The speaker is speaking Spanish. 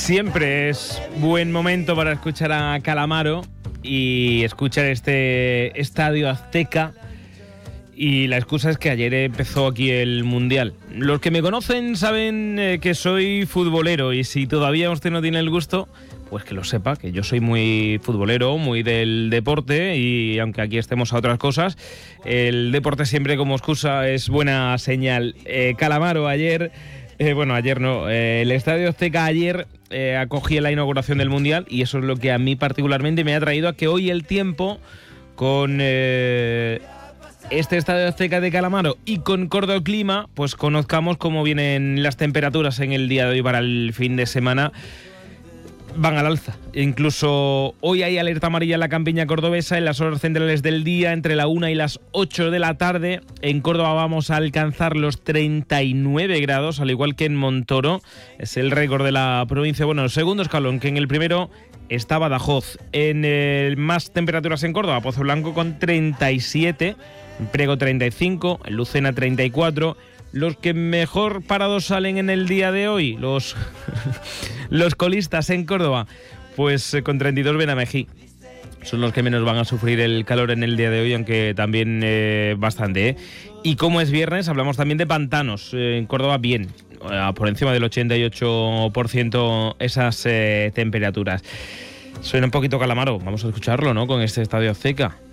Siempre es buen momento para escuchar a Calamaro y escuchar este Estadio Azteca. Y la excusa es que ayer empezó aquí el Mundial. Los que me conocen saben que soy futbolero, y si todavía usted no tiene el gusto, pues que lo sepa, que yo soy muy futbolero, muy del deporte, y aunque aquí estemos a otras cosas, el deporte siempre como excusa es buena señal. Calamaro ayer... el Estadio Azteca ayer acogía la inauguración del Mundial, y eso es lo que a mí particularmente me ha traído a que hoy el tiempo con este Estadio Azteca de Calamaro y con Córdoba Clima, pues conozcamos cómo vienen las temperaturas en el día de hoy para el fin de semana. Van al alza. Incluso hoy hay alerta amarilla en la campiña cordobesa en las horas centrales del día, entre la 1 y las 8 de la tarde. En Córdoba vamos a alcanzar los 39 grados, al igual que en Montoro. Es el récord de la provincia. Bueno, el segundo escalón, que en el primero está Badajoz. En más temperaturas en Córdoba, Pozo Blanco con 37, en Priego 35, en Lucena 34. Los que mejor parados salen en el día de hoy, los colistas en Córdoba, pues con 32 Benamejí. Son los que menos van a sufrir el calor en el día de hoy, aunque también bastante. Y como es viernes, hablamos también de pantanos. En Córdoba bien, por encima del 88% esas temperaturas. Suena un poquito Calamaro, vamos a escucharlo, ¿no?, con este Estadio Azteca.